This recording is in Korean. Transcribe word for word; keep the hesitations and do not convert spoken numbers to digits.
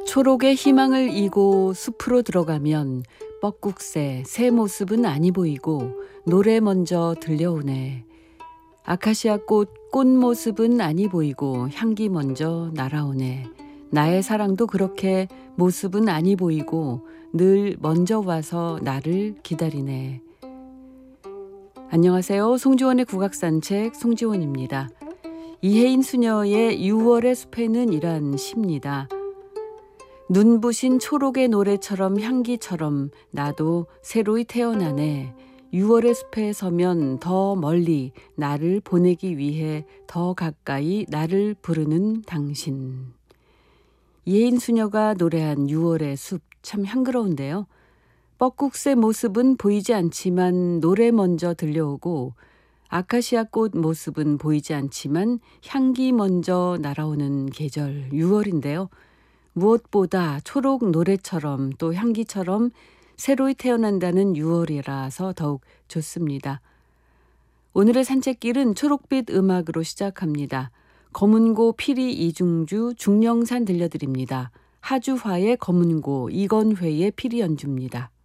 초록의 희망을 이고 숲으로 들어가면 뻐꾹새 새 모습은 아니 보이고 노래 먼저 들려오네. 아카시아 꽃 꽃 모습은 아니 보이고 향기 먼저 날아오네. 나의 사랑도 그렇게 모습은 아니 보이고 늘 먼저 와서 나를 기다리네. 안녕하세요. 송지원의 국악산책 송지원입니다. 이혜인 수녀의 유월의 숲에는 이란 시입니다. 눈부신 초록의 노래처럼 향기처럼 나도 새로이 태어나네. 유월의 숲에 서면 더 멀리 나를 보내기 위해 더 가까이 나를 부르는 당신. 이혜인 수녀가 노래한 유월의 숲 참 향그러운데요. 뻐꾹새 모습은 보이지 않지만 노래 먼저 들려오고 아카시아 꽃 모습은 보이지 않지만 향기 먼저 날아오는 계절 유월인데요. 무엇보다 초록 노래처럼 또 향기처럼 새로이 태어난다는 유월이라서 더욱 좋습니다. 오늘의 산책길은 초록빛 음악으로 시작합니다. 검은고 피리 이중주 중령산 들려드립니다. 하주화의 검은고 이건회의 피리 연주입니다.